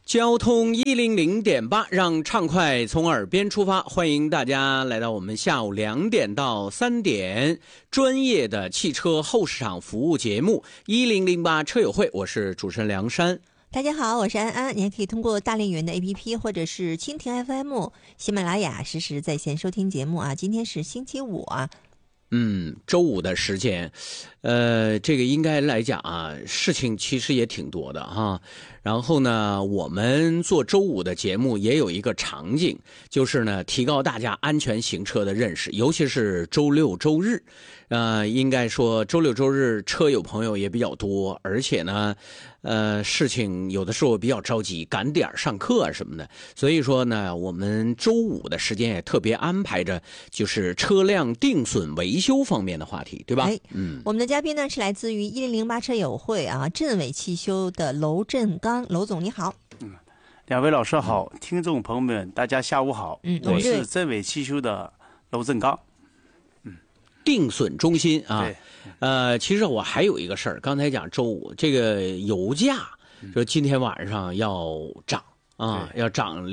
交通100.8，让畅快从耳边出发。欢迎大家来到我们下午2点到3点专业的汽车后市场服务节目1008车友会，我是主持人梁山。 大家好，我是安安，你还可以通过大连云的 APP 或者是蜻蜓 FM、喜马拉雅实时在线收听节目啊。今天是星期五啊。 周五的时间，这个应该来讲啊，事情其实也挺多的哈。然后呢，我们做周五的节目也有一个场景，就是呢，提高大家安全行车的认识，尤其是周六周日。应该说周六周日车友朋友也比较多，而且呢，事情有的时候比较着急，赶点上课啊什么的。所以说呢，我们周五的时间也特别安排着，就是车辆定损维修方面的话题，对吧？ 我们的嘉宾呢是来自于1008车友会啊，镇伟汽修的娄振刚，娄总你好。 两位老师好，听众朋友们大家下午好，我是镇伟汽修的娄振刚。 定损中心啊，其实我还有一个事儿，刚才讲周五这个油价，说今天晚上要涨啊，要涨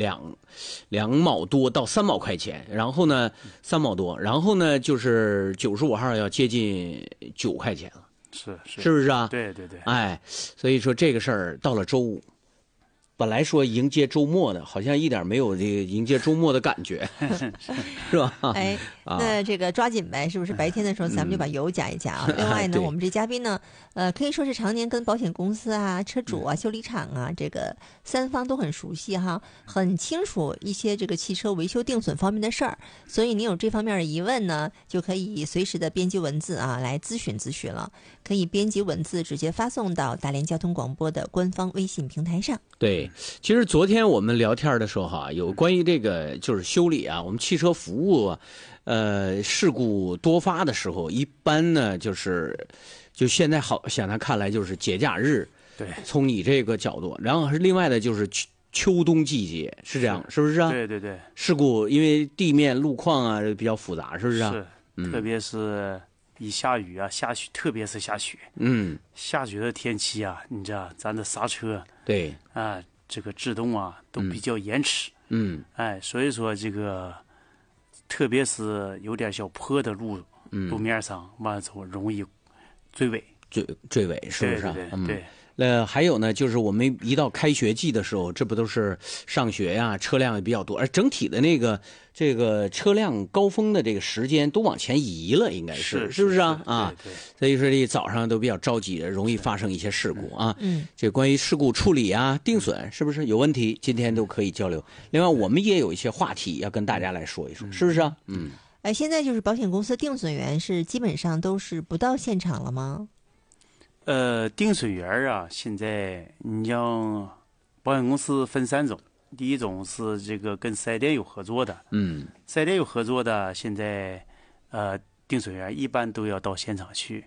2毛多到3毛块钱，然后呢3毛多，然后呢就是95号要接近9块钱了，是不是啊？ 对， 所以说这个事儿到了周五。本来说迎接周末的，好像一点没有这个迎接周末的感觉，是吧？ 那这个抓紧呗，是不是？白天的时候咱们就把油加一加啊。另外呢，我们这嘉宾呢，可以说是常年跟保险公司啊、车主啊、修理厂啊，这个三方都很熟悉哈，很清楚一些这个汽车维修定损方面的事儿。所以你有这方面的疑问呢，就可以随时的编辑文字啊来咨询了。可以编辑文字直接发送到大连交通广播的官方微信平台上。 对，其实昨天我们聊天的时候哈，有关于这个就是修理啊，我们汽车服务事故多发的时候，一般呢就现在好现在看来就是节假日， 对， 从你这个角度，然后另外的就是秋冬季节，是这样，是不是啊？ 对， 事故因为地面路况啊比较复杂，是不是啊？ 是，特别是一下雨啊，下雪，特别是下雪，下雪的天气啊，你知道咱的刹车， 对啊，这个制动啊都比较延迟，所以说这个，特别是有点小坡的路面上，完了之后容易追尾， 是不是啊？ 对。 还有呢，就是我们一到开学季的时候，这不都是上学呀，车辆也比较多，而整体的这个车辆高峰的这个时间都往前移了，应该是不是啊？ 对， 所以说这早上都比较着急，容易发生一些事故啊。这关于事故处理啊、定损是不是有问题？今天都可以交流。另外，我们也有一些话题要跟大家来说一说，是不是啊？ 现在就是保险公司定损员是基本上都是不到现场了吗？ 定损员啊，现在你像保险公司分3种，第一种是这个跟4S店有合作的，4S店有合作的，现在定损员一般都要到现场去，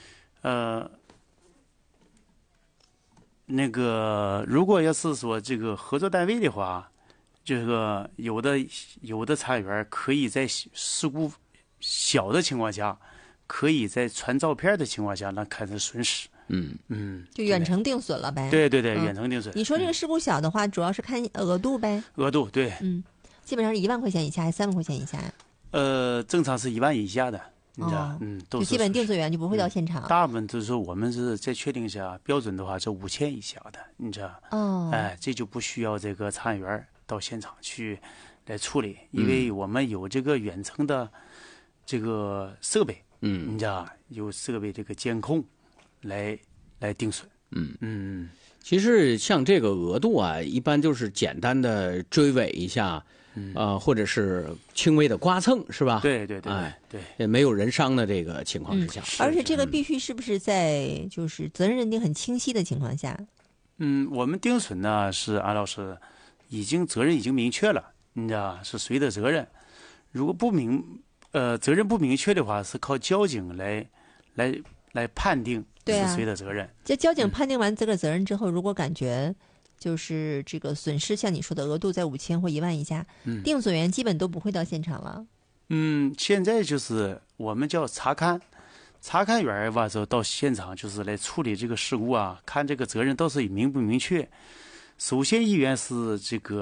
那个如果要是说这个合作单位的话，这个有的参员可以在事故小的情况下，可以在传照片的情况下呢开始损失。 就远程定损了呗。 对，远程定损。 你说这个事故小的话，主要是看额度呗。 额度对。 基本上是1万块钱以下还是3万块钱以下？ 正常是1万以下的，你知道，都是。 就基本定损员就不会到现场。 大部分就是说我们是在确定下标准的话是5000以下的，你知道。这就不需要这个参员到现场去来处理，因为我们有这个远程的这个设备，你知道，有设备这个监控。来定损， 其实像这个额度啊，一般就是简单的追尾一下，或者是轻微的刮蹭，是吧？ 对， 也没有人伤的这个情况之下， 而且这个必须是不是在就是责任认定很清晰的情况下？ 我们定损呢是安老师责任已经明确了，你知道是谁的责任？如果责任不明确的话，是靠交警来判定是谁的责任。 这交警判定完这个责任之后，如果感觉就是这个损失像你说的额度在5000或1万以下，定损员基本都不会到现场了。 现在就是我们叫查勘员到现场就是来处理这个事故啊，看这个责任到底明不明确。 首先，医院是这个